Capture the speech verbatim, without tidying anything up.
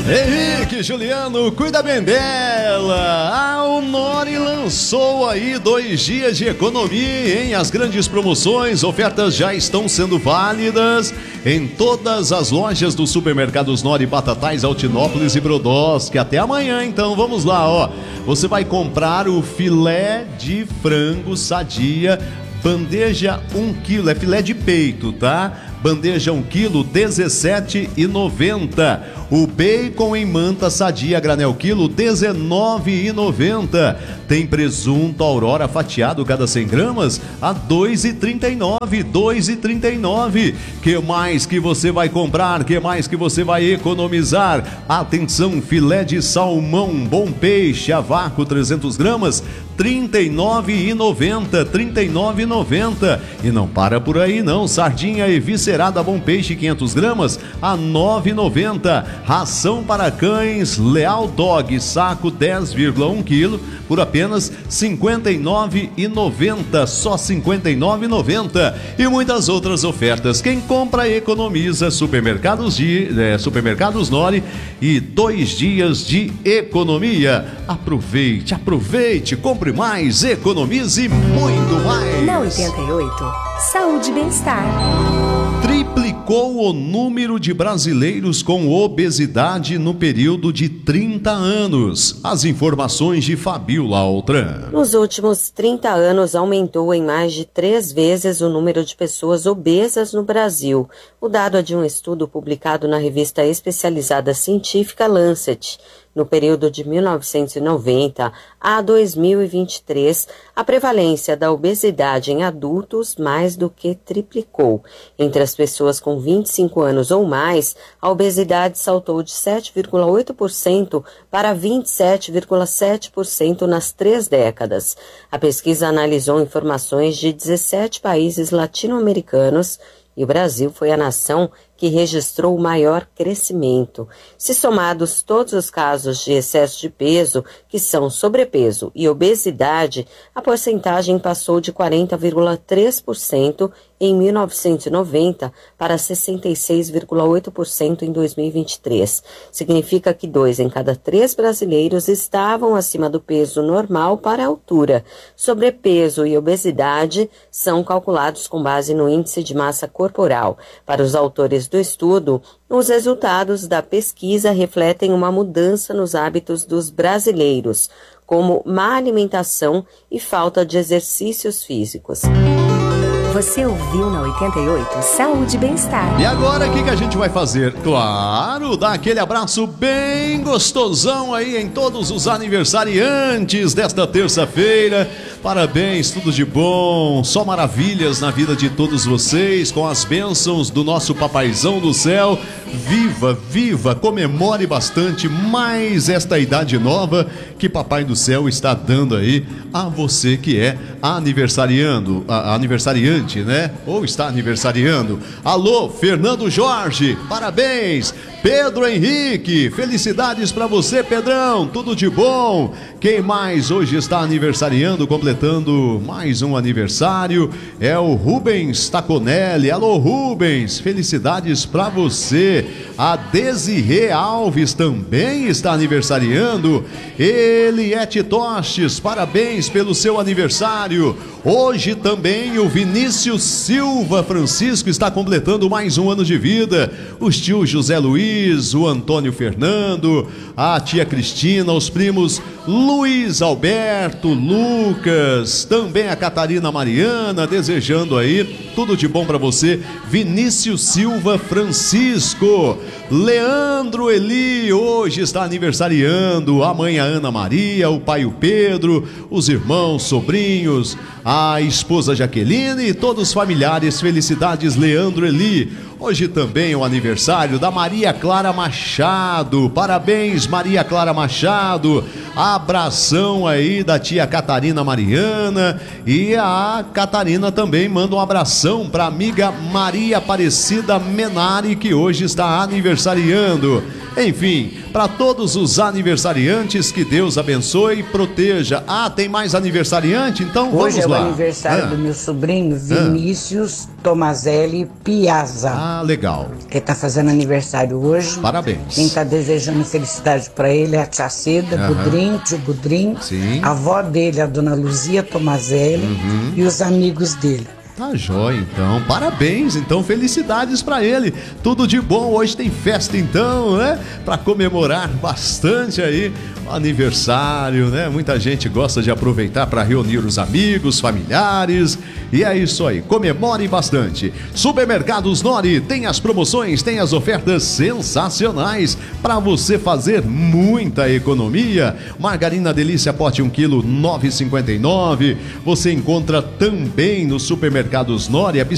Henrique, Juliano, cuida bem dela. A Honori lançou aí dois dias de economia, hein? As grandes promoções, ofertas já estão sendo válidas em todas as lojas dos supermercados Nori, Batatais, Altinópolis e Brodowski. Até amanhã, então, vamos lá, ó. Você vai comprar o filé de frango Sadia, bandeja um quilo, é filé de peito, tá? Bandeja um quilo, dezessete reais e noventa centavos. O bacon em manta Sadia granel quilo, dezenove reais e noventa centavos. Tem presunto Aurora fatiado cada cem gramas a dois reais e trinta e nove centavos, dois reais e trinta e nove centavos. Que mais que você vai comprar? Que mais que você vai economizar? Atenção, filé de salmão bom peixe a vácuo trezentos gramas, trinta e nove reais e noventa centavos, trinta e nove reais e noventa centavos. E não para por aí não, sardinha eviscerada bom peixe quinhentos gramas a nove reais e noventa centavos. Ração para cães Leal Dog saco dez vírgula um quilo por apenas cinquenta e nove reais e noventa centavos, só cinquenta e nove reais e noventa centavos. E muitas outras ofertas. Quem compra economiza. Supermercados de é, Supermercados Nori e dois dias de economia. Aproveite, aproveite, compre mais, economize muito mais. Na oitenta e oito, saúde e bem-estar. Triplicou o número de brasileiros com obesidade no período de trinta anos. As informações de Fabiola Altran. Nos últimos trinta anos, aumentou em mais de três vezes o número de pessoas obesas no Brasil. O dado é de um estudo publicado na revista especializada científica Lancet. No período de mil novecentos e noventa a dois mil e vinte e três, a prevalência da obesidade em adultos mais do que triplicou. Entre as pessoas com vinte e cinco anos ou mais, a obesidade saltou de sete vírgula oito por cento para vinte e sete vírgula sete por cento nas três décadas. A pesquisa analisou informações de dezessete países latino-americanos e o Brasil foi a nação que registrou o maior crescimento. Se somados todos os casos de excesso de peso, que são sobrepeso e obesidade, a porcentagem passou de quarenta vírgula três por cento em mil novecentos e noventa para sessenta e seis vírgula oito por cento em dois mil e vinte e três. Significa que dois em cada três brasileiros estavam acima do peso normal para a altura. Sobrepeso e obesidade são calculados com base no índice de massa corporal. Para os autores do estudo, os resultados da pesquisa refletem uma mudança nos hábitos dos brasileiros, como má alimentação e falta de exercícios físicos. Você ouviu na oitenta e oito Saúde e Bem-Estar. E agora o que, que a gente vai fazer? Claro, dar aquele abraço bem gostosão aí em todos os aniversariantes desta terça-feira. Parabéns, tudo de bom, só maravilhas na vida de todos vocês, com as bênçãos do nosso papaizão do céu. Viva, viva, comemore bastante mais esta idade nova que Papai do Céu está dando aí a você que é aniversariando, a, aniversariante, né? Ou está aniversariando. Alô, Fernando Jorge, parabéns. Pedro Henrique, felicidades para você, Pedrão, tudo de bom. Quem mais hoje está aniversariando, completando mais um aniversário, é o Rubens Taconelli. Alô, Rubens, felicidades para você. A Desirê Alves também está aniversariando. Eliette Tostes, parabéns pelo seu aniversário. Hoje também o Vinícius Silva Francisco está completando mais um ano de vida. Os tios José Luiz, o Antônio Fernando, a tia Cristina, os primos Luiz Alberto, Lucas, também a Catarina Mariana, desejando aí tudo de bom para você. Vinícius Silva Francisco. Leandro Eli hoje está aniversariando, a mãe a Ana Maria, o pai o Pedro, os irmãos, sobrinhos, a esposa Jaqueline e todos os familiares. Felicidades, Leandro Eli. Hoje também é o aniversário da Maria Clara Machado. Parabéns, Maria Clara Machado. Abração aí da tia Catarina Mariana. E a Catarina também manda um abração para a amiga Maria Aparecida Menari, que hoje está aniversariando. Enfim, para todos os aniversariantes, que Deus abençoe e proteja. Ah, tem mais aniversariante? Então vamos Hoje é lá. o aniversário ah. do meu sobrinho Vinícius ah. Tomazelli Piazza. Ah, legal. Que tá fazendo aniversário hoje. Parabéns. Quem tá desejando felicidade para ele é a tia Ceda, uhum. Budrim, tio Budrim, Sim. a avó dele, a dona Luzia Tomazelli, uhum. e os amigos dele. Tá jóia, então. Parabéns, então. Felicidades pra ele. Tudo de bom. Hoje tem festa, então, né? Pra comemorar bastante aí o aniversário, né? Muita gente gosta de aproveitar para reunir os amigos, familiares. E é isso aí. Comemore bastante. Supermercados Nori tem as promoções, tem as ofertas sensacionais para você fazer muita economia. Margarina Delícia pote um quilo, nove reais e cinquenta e nove centavos. Você encontra também no Supermercados Nori